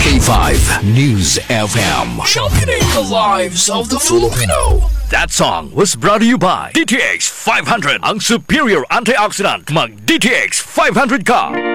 K5 News FM. Sharpening the lives of the Filipino. That song was brought to you by DTX 500. Ang superior antioxidant. Mag DTX 500 ka.